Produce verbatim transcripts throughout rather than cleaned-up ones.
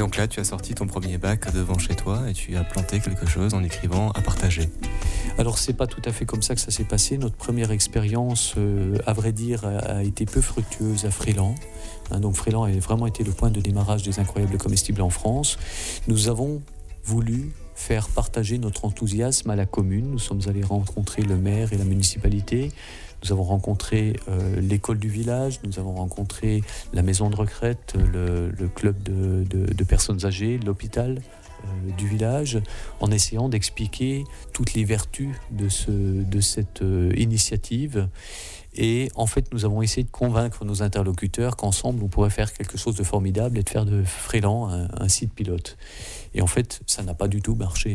donc là, tu as sorti ton premier bac devant chez toi et tu as planté quelque chose en écrivant à partager. Alors c'est pas tout à fait comme ça que ça s'est passé. Notre première expérience, euh, à vrai dire, a, a été peu fructueuse à Fréland. Hein, donc Fréland a vraiment été le point de démarrage des incroyables comestibles en France. Nous avons voulu faire partager notre enthousiasme à la commune. Nous sommes allés rencontrer le maire et la municipalité. Nous avons rencontré euh, l'école du village, nous avons rencontré la maison de retraite, le, le club de, de, de personnes âgées, l'hôpital euh, du village, en essayant d'expliquer toutes les vertus de, ce, de cette euh, initiative. Et en fait, nous avons essayé de convaincre nos interlocuteurs qu'ensemble, on pourrait faire quelque chose de formidable et de faire de Fréland un, un site pilote. Et en fait, ça n'a pas du tout marché.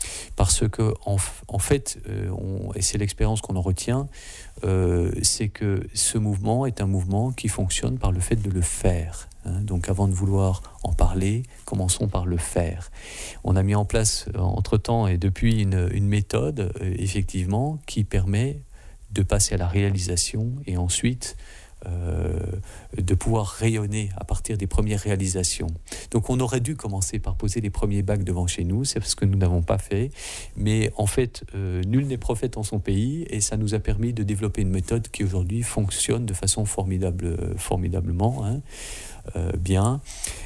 Parce que, en, en fait, euh, on, et c'est l'expérience qu'on en retient, euh, c'est que ce mouvement est un mouvement qui fonctionne par le fait de le faire. Hein. Donc, avant de vouloir en parler, commençons par le faire. On a mis en place, euh, entre-temps et depuis, une, une méthode, euh, effectivement, qui permet de passer à la réalisation et ensuite euh, de pouvoir rayonner à partir des premières réalisations. Donc on aurait dû commencer par poser les premiers bacs devant chez nous, c'est parce que nous n'avons pas fait, mais en fait euh, nul n'est prophète en son pays et ça nous a permis de développer une méthode qui aujourd'hui fonctionne de façon formidable, formidablement hein, euh, bien.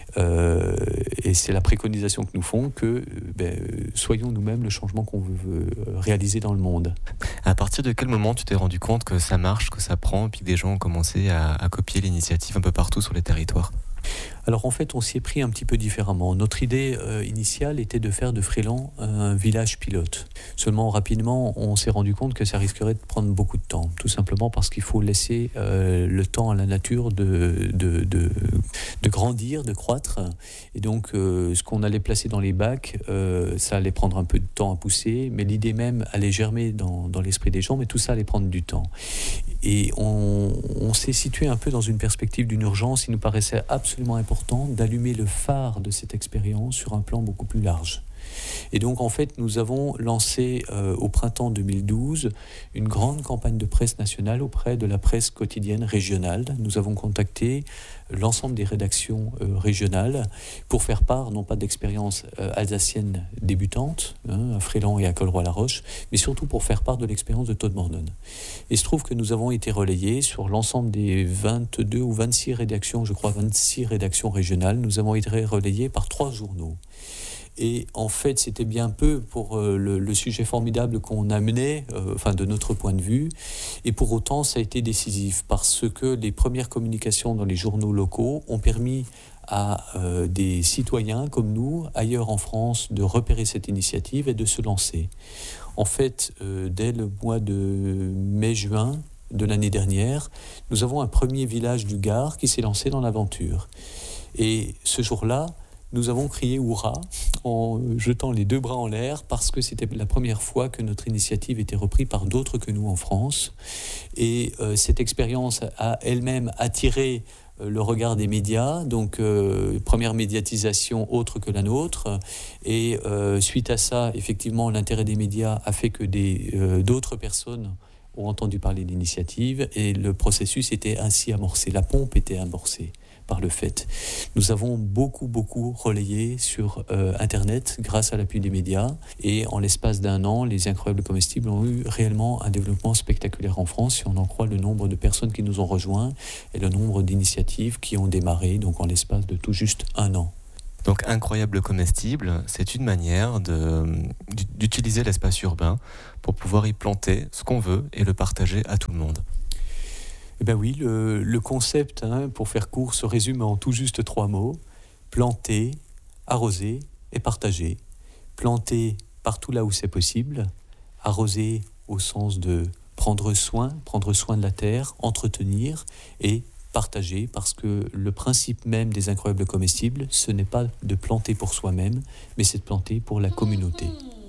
Euh, et c'est la préconisation que nous font que ben, soyons nous-mêmes le changement qu'on veut réaliser dans le monde. À partir de quel moment tu t'es rendu compte que ça marche, que ça prend, et puis que des gens ont commencé à, à copier l'initiative un peu partout sur les territoires ? Alors en fait, on s'y est pris un petit peu différemment. Notre idée euh, initiale était de faire de Fréland un village pilote. Seulement, rapidement, on s'est rendu compte que ça risquerait de prendre beaucoup de temps. Tout simplement parce qu'il faut laisser euh, le temps à la nature de, de, de, de grandir, de croître. Et donc, euh, ce qu'on allait placer dans les bacs, euh, ça allait prendre un peu de temps à pousser, mais l'idée même allait germer dans, dans l'esprit des gens, mais tout ça allait prendre du temps. Et on, on s'est situé un peu dans une perspective d'une urgence. Il nous paraissait absolument important d'allumer le phare de cette expérience sur un plan beaucoup plus large. Et donc en fait nous avons lancé euh, au printemps deux mille douze une grande campagne de presse nationale auprès de la presse quotidienne régionale. Nous avons contacté l'ensemble des rédactions euh, régionales pour faire part non pas d'expériences euh, alsaciennes débutantes hein, à Fréland et à Colroy-la-Roche, mais surtout pour faire part de l'expérience de Todmorden. Et il se trouve que nous avons été relayés sur l'ensemble des vingt-deux ou vingt-six rédactions, je crois vingt-six rédactions régionales. Nous avons été relayés par trois journaux. Et en fait, c'était bien peu pour euh, le, le sujet formidable qu'on amenait, euh, enfin de notre point de vue. Et pour autant, ça a été décisif parce que les premières communications dans les journaux locaux ont permis à euh, des citoyens comme nous, ailleurs en France, de repérer cette initiative et de se lancer. En fait, euh, dès le mois de mai-juin de l'année dernière, nous avons un premier village du Gard qui s'est lancé dans l'aventure. Et ce jour-là, nous avons crié « Hurrah !» en jetant les deux bras en l'air parce que c'était la première fois que notre initiative était reprise par d'autres que nous en France. Et euh, cette expérience a elle-même attiré euh, le regard des médias, donc euh, première médiatisation autre que la nôtre. Et euh, suite à ça, effectivement, l'intérêt des médias a fait que des, euh, d'autres personnes ont entendu parler de l'initiative et le processus était ainsi amorcé, la pompe était amorcée par le fait. Nous avons beaucoup, beaucoup relayé sur euh, Internet grâce à l'appui des médias et en l'espace d'un an, les incroyables comestibles ont eu réellement un développement spectaculaire en France si on en croit le nombre de personnes qui nous ont rejoints et le nombre d'initiatives qui ont démarré donc en l'espace de tout juste un an. Donc incroyable comestible, c'est une manière de, d'utiliser l'espace urbain pour pouvoir y planter ce qu'on veut et le partager à tout le monde. Eh bien oui, le, le concept, hein, pour faire court, se résume en tout juste trois mots. Planter, arroser et partager. Planter partout là où c'est possible. Arroser au sens de prendre soin, prendre soin de la terre, entretenir et partager parce que le principe même des incroyables comestibles, ce n'est pas de planter pour soi-même, mais c'est de planter pour la communauté.